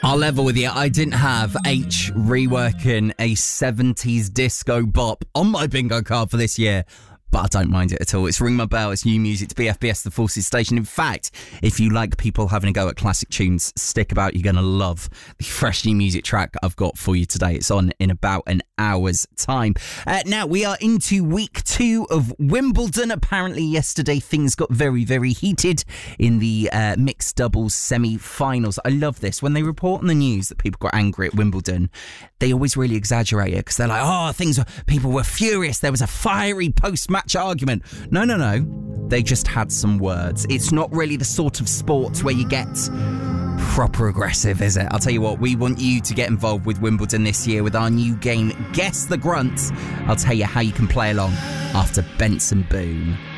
I'll level with you. I didn't have H reworking a 70s disco bop on my bingo card for this year, but I don't mind it at all. It's Ring My Bell. It's new music to BFBS, the Forces station. In fact, if you like people having a go at classic tunes, stick about. You're going to love the fresh new music track I've got for you today. It's on in about an hour's time. Now, we are into week 2 of Wimbledon. Apparently, yesterday, things got very, very heated in the mixed doubles semi-finals. I love this. When they report on the news that people got angry at Wimbledon, they always really exaggerate it because they're like, people were furious. There was a fiery post-match argument. No. They just had some words. It's not really the sort of sport where you get proper aggressive, is it? I'll tell you what, we want you to get involved with Wimbledon this year with our new game, Guess the Grunt. I'll tell you how you can play along after Benson Boone.